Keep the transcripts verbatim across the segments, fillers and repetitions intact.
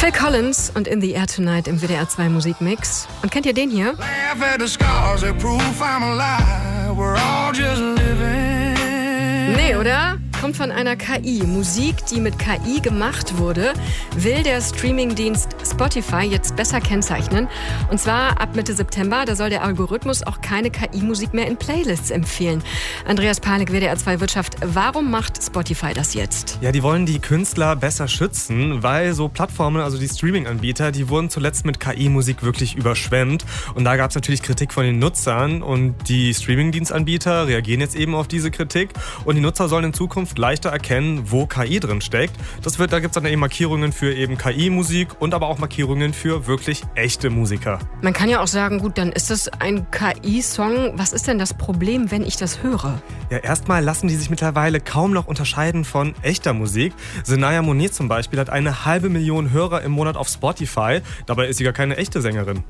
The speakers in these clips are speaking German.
Phil Collins und In the Air Tonight im W D R zwei Musikmix. Und kennt ihr den hier? Nee, oder? Kommt von einer K I. Musik, die mit K I gemacht wurde, will der Streamingdienst Spotify jetzt besser kennzeichnen. Und zwar ab Mitte September, da soll der Algorithmus auch keine K I-Musik mehr in Playlists empfehlen. Andreas Palik, W D R zwei Wirtschaft. Warum macht Spotify das jetzt? Ja, die wollen die Künstler besser schützen, weil so Plattformen, also die Streaming-Anbieter, die wurden zuletzt mit K I-Musik wirklich überschwemmt. Und da gab es natürlich Kritik von den Nutzern. Und die Streaming-Dienstanbieter reagieren jetzt eben auf diese Kritik. Und die Nutzer sollen in Zukunft leichter erkennen, wo K I drin steckt. Das wird, da gibt es dann eben Markierungen für eben K I-Musik und aber auch Markierungen für wirklich echte Musiker. Man kann ja auch sagen, gut, dann ist das ein K I-Song. Was ist denn das Problem, wenn ich das höre? Ja, erstmal lassen die sich mittlerweile kaum noch unterscheiden von echter Musik. Senaya Monet zum Beispiel hat eine halbe Million Hörer im Monat auf Spotify. Dabei ist sie gar keine echte Sängerin.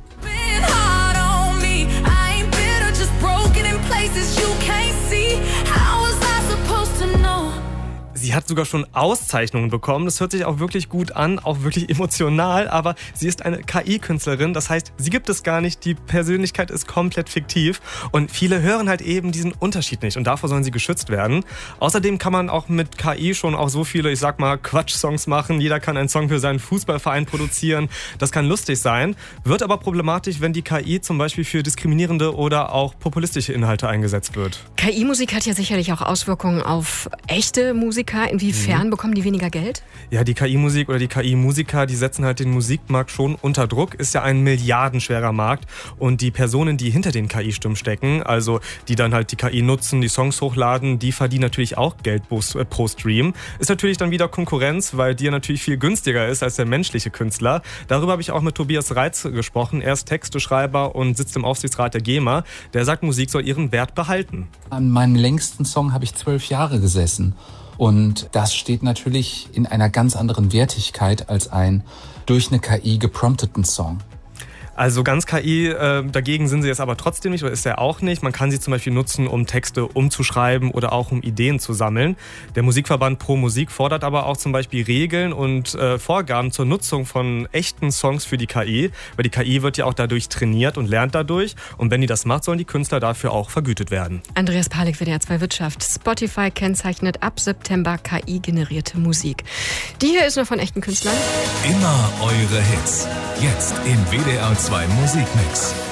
Sie hat sogar schon Auszeichnungen bekommen. Das hört sich auch wirklich gut an, auch wirklich emotional. Aber sie ist eine K I-Künstlerin. Das heißt, sie gibt es gar nicht. Die Persönlichkeit ist komplett fiktiv. Und viele hören halt eben diesen Unterschied nicht. Und davor sollen sie geschützt werden. Außerdem kann man auch mit K I schon auch so viele, ich sag mal, Quatsch-Songs machen. Jeder kann einen Song für seinen Fußballverein produzieren. Das kann lustig sein. Wird aber problematisch, wenn die K I zum Beispiel für diskriminierende oder auch populistische Inhalte eingesetzt wird. K I-Musik hat ja sicherlich auch Auswirkungen auf echte Musiker. Inwiefern bekommen die weniger Geld? Ja, die K I-Musik oder die K I-Musiker, die setzen halt den Musikmarkt schon unter Druck. Ist ja ein milliardenschwerer Markt. Und die Personen, die hinter den K I-Stimmen stecken, also die dann halt die K I nutzen, die Songs hochladen, die verdienen natürlich auch Geld pro Stream. Ist natürlich dann wieder Konkurrenz, weil die natürlich viel günstiger ist als der menschliche Künstler. Darüber habe ich auch mit Tobias Reitz gesprochen. Er ist Texteschreiber und sitzt im Aufsichtsrat der GEMA. Der sagt, Musik soll ihren Wert behalten. An meinem längsten Song habe ich zwölf Jahre gesessen. Und das steht natürlich in einer ganz anderen Wertigkeit als ein durch eine K I geprompteten Song. Also ganz K I, äh, dagegen sind sie jetzt aber trotzdem nicht, oder ist er auch nicht. Man kann sie zum Beispiel nutzen, um Texte umzuschreiben oder auch um Ideen zu sammeln. Der Musikverband Pro Musik fordert aber auch zum Beispiel Regeln und äh, Vorgaben zur Nutzung von echten Songs für die K I. Weil die K I wird ja auch dadurch trainiert und lernt dadurch. Und wenn die das macht, sollen die Künstler dafür auch vergütet werden. Andreas Palik, W D R zwei Wirtschaft. Spotify kennzeichnet ab September K I-generierte Musik. Die hier ist noch von echten Künstlern. Immer eure Hits. Jetzt im W D R zwei Musikmix.